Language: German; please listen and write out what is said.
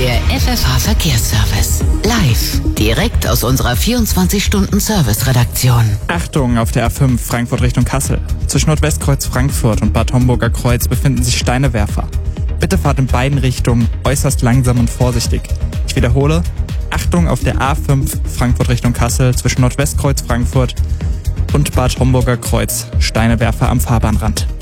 Der FFH Verkehrsservice. Live. Direkt aus unserer 24-Stunden-Service-Redaktion. Achtung auf der A5 Frankfurt Richtung Kassel. Zwischen Nordwestkreuz Frankfurt und Bad Homburger Kreuz befinden sich Steinewerfer. Bitte fahrt in beiden Richtungen äußerst langsam und vorsichtig. Ich wiederhole, Achtung auf der A5 Frankfurt Richtung Kassel zwischen Nordwestkreuz Frankfurt und Bad Homburger Kreuz. Steinewerfer am Fahrbahnrand.